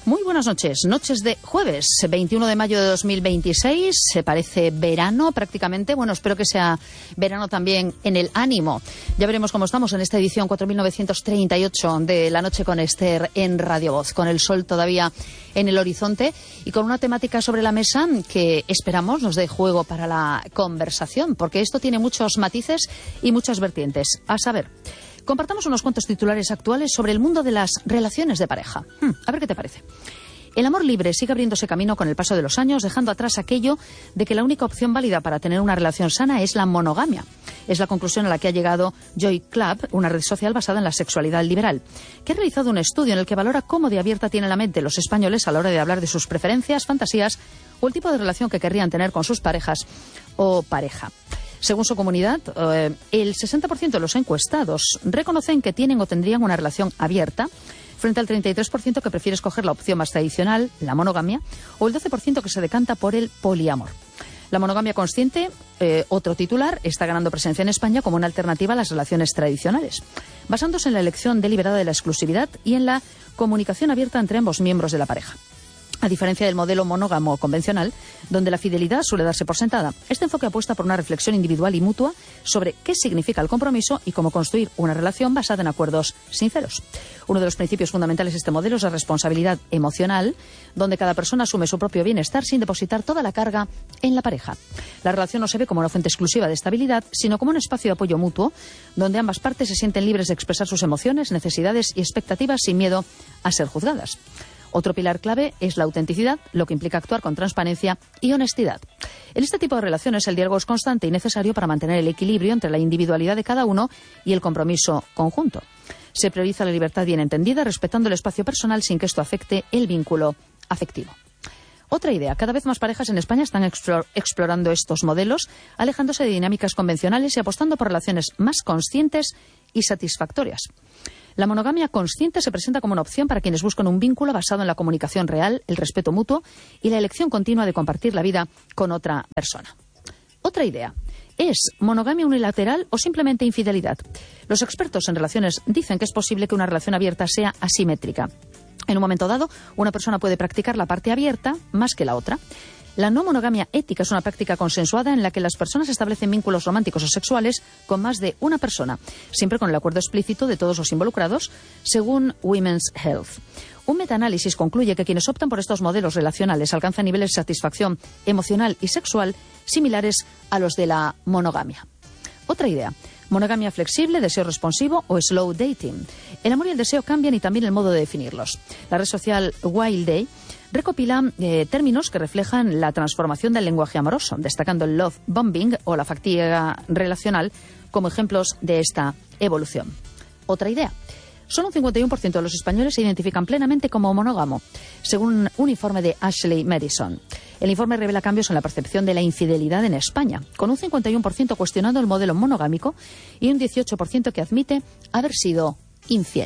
Muy buenas noches, noches de jueves 21 de mayo de 2026, se parece verano prácticamente, bueno, espero que sea verano también en el ánimo. Ya veremos cómo estamos en esta edición 4938 de La Noche con Esther en Radio Voz, con el sol todavía en el horizonte y con una temática sobre la mesa que esperamos nos dé juego para la conversación, porque esto tiene muchos matices y muchas vertientes. A saber, compartamos unos cuantos titulares actuales sobre el mundo de las relaciones de pareja. A ver qué te parece. El amor libre sigue abriéndose camino con el paso de los años, dejando atrás aquello de que la única opción válida para tener una relación sana es la monogamia. Es la conclusión a la que ha llegado Joy Club, una red social basada en la sexualidad liberal, que ha realizado un estudio en el que valora cómo de abierta tienen la mente los españoles a la hora de hablar de sus preferencias, fantasías o el tipo de relación que querrían tener con sus parejas o pareja. Según su comunidad, el 60% de los encuestados reconocen que tienen o tendrían una relación abierta, frente al 33% que prefiere escoger la opción más tradicional, la monogamia, o el 12% que se decanta por el poliamor. La monogamia consciente, otro titular, está ganando presencia en España como una alternativa a las relaciones tradicionales, basándose en la elección deliberada de la exclusividad y en la comunicación abierta entre ambos miembros de la pareja. A diferencia del modelo monógamo convencional, donde la fidelidad suele darse por sentada, este enfoque apuesta por una reflexión individual y mutua sobre qué significa el compromiso y cómo construir una relación basada en acuerdos sinceros. Uno de los principios fundamentales de este modelo es la responsabilidad emocional, donde cada persona asume su propio bienestar sin depositar toda la carga en la pareja. La relación no se ve como una fuente exclusiva de estabilidad, sino como un espacio de apoyo mutuo, donde ambas partes se sienten libres de expresar sus emociones, necesidades y expectativas sin miedo a ser juzgadas. Otro pilar clave es la autenticidad, lo que implica actuar con transparencia y honestidad. En este tipo de relaciones el diálogo es constante y necesario para mantener el equilibrio entre la individualidad de cada uno y el compromiso conjunto. Se prioriza la libertad bien entendida, respetando el espacio personal sin que esto afecte el vínculo afectivo. Otra idea, cada vez más parejas en España están explorando estos modelos, alejándose de dinámicas convencionales y apostando por relaciones más conscientes y satisfactorias. La monogamia consciente se presenta como una opción para quienes buscan un vínculo basado en la comunicación real, el respeto mutuo y la elección continua de compartir la vida con otra persona. Otra idea, ¿es monogamia unilateral o simplemente infidelidad? Los expertos en relaciones dicen que es posible que una relación abierta sea asimétrica. En un momento dado, una persona puede practicar la parte abierta más que la otra. La no monogamia ética es una práctica consensuada en la que las personas establecen vínculos románticos o sexuales con más de una persona, siempre con el acuerdo explícito de todos los involucrados, según Women's Health. Un metaanálisis concluye que quienes optan por estos modelos relacionales alcanzan niveles de satisfacción emocional y sexual similares a los de la monogamia. Otra idea, monogamia flexible, deseo responsivo o slow dating. El amor y el deseo cambian y también el modo de definirlos. La red social Wild Day recopila términos que reflejan la transformación del lenguaje amoroso, destacando el love bombing o la fatiga relacional como ejemplos de esta evolución. Otra idea. Solo un 51% de los españoles se identifican plenamente como monógamo, según un informe de Ashley Madison. El informe revela cambios en la percepción de la infidelidad en España, con un 51% cuestionando el modelo monogámico y un 18% que admite haber sido infiel.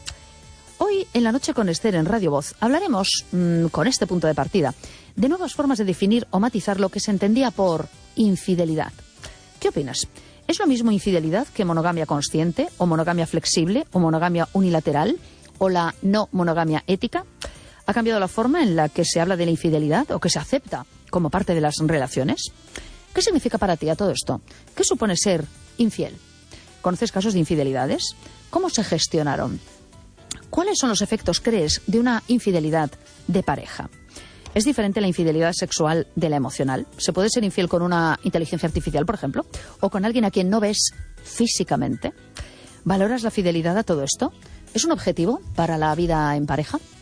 Hoy, en La Noche con Esther en Radio Voz, hablaremos, con este punto de partida, de nuevas formas de definir o matizar lo que se entendía por infidelidad. ¿Qué opinas? ¿Es lo mismo infidelidad que monogamia consciente, o monogamia flexible, o monogamia unilateral, o la no monogamia ética? ¿Ha cambiado la forma en la que se habla de la infidelidad o que se acepta como parte de las relaciones? ¿Qué significa para ti a todo esto? ¿Qué supone ser infiel? ¿Conoces casos de infidelidades? ¿Cómo se gestionaron? ¿Cuáles son los efectos, crees, de una infidelidad de pareja? ¿Es diferente la infidelidad sexual de la emocional? ¿Se puede ser infiel con una inteligencia artificial, por ejemplo? ¿O con alguien a quien no ves físicamente? ¿Valoras la fidelidad a todo esto? ¿Es un objetivo para la vida en pareja?